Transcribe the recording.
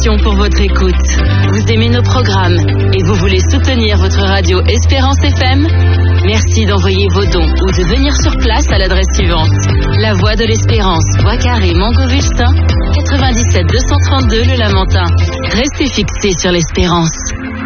remercions pour votre écoute. Vous aimez nos programmes et vous voulez soutenir votre radio Espérance FM? Merci d'envoyer vos dons ou de venir sur place à l'adresse suivante. La Voie de l'Espérance, Bois Carré, Mangovulstin, 97 232 Le Lamentin. Restez fixés sur l'Espérance.